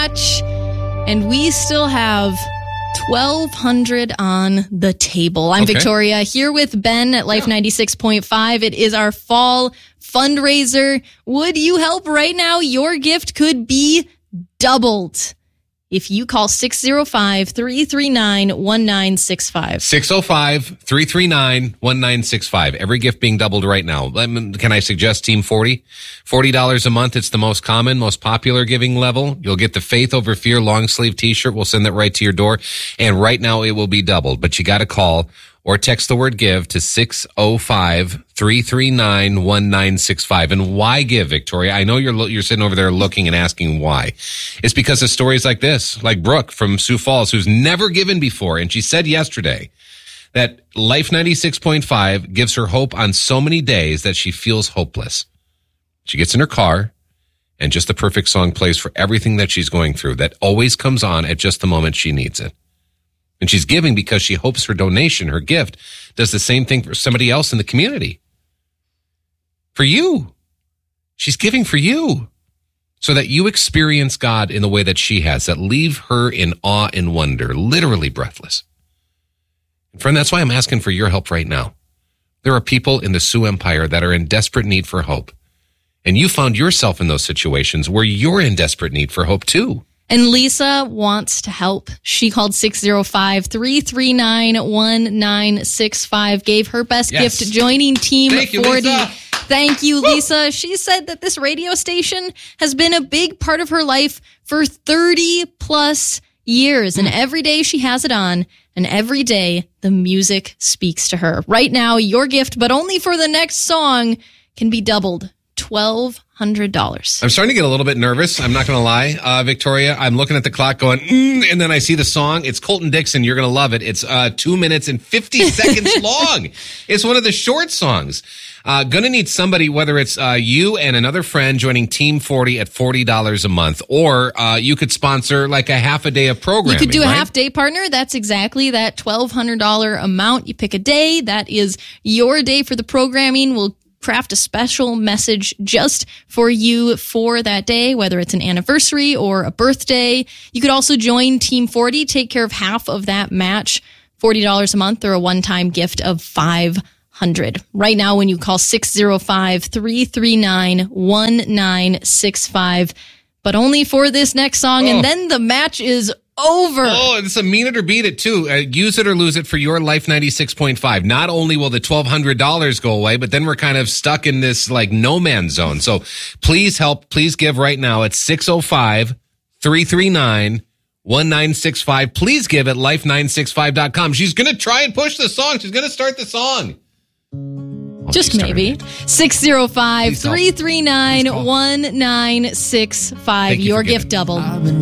match, and we still have $1,200 on the table. I'm Victoria, here with Ben at Life 96.5. It is our fall fundraiser. Would you help right now? Your gift could be doubled if you call 605-339-1965. 605-339-1965. Every gift being doubled right now. Can I suggest Team 40? $40 a month. It's the most common, most popular giving level. You'll get the Faith Over Fear long sleeve t-shirt. We'll send that right to your door. And right now it will be doubled, but you got to call or text the word give to 605-339-1965. And why give, Victoria? I know you're sitting over there looking and asking why. It's because of stories like this, like Brooke from Sioux Falls, who's never given before. And she said yesterday that Life 96.5 gives her hope on so many days that she feels hopeless. She gets in her car and just the perfect song plays for everything that she's going through, that always comes on at just the moment she needs it. And she's giving because she hopes her donation, her gift, does the same thing for somebody else in the community. For you. She's giving for you. So that you experience God in the way that she has, that leave her in awe and wonder, literally breathless. And friend, that's why I'm asking for your help right now. There are people in the Sioux Empire that are in desperate need for hope. And you found yourself in those situations where you're in desperate need for hope too. And Lisa wants to help. She called 605-339-1965, gave her best gift joining Team 40. Lisa. Thank you, Lisa. She said that this radio station has been a big part of her life for 30 plus years. And every day she has it on, and every day the music speaks to her. Right now, your gift, but only for the next song, can be doubled. $1,200. I'm starting to get a little bit nervous. I'm not going to lie, Victoria. I'm looking at the clock going, and then I see the song. It's Colton Dixon. You're going to love it. It's 2 minutes and 50 seconds long. It's one of the short songs. Going to need somebody, whether it's you and another friend joining Team 40 at $40 a month, or you could sponsor like a half a day of programming. You could do a half day partner. That's exactly that $1,200 amount. You pick a day. That is your day for the programming. We'll craft a special message just for you for that day, whether it's an anniversary or a birthday. You could also join Team 40, take care of half of that match, $40 a month, or a one-time gift of $500. Right now, when you call 605-339-1965, but only for this next song, and then the match is over. Oh, it's a mean it or beat it too. Use it or lose it for your Life 96.5. Not only will the $1,200 go away, but then we're kind of stuck in this like no man's zone. So please help. Please give right now at 605-339-1965. Please give at life965.com. She's going to try and push the song. She's going to start the song. Just maybe. 605-339-1965. Your gift doubled.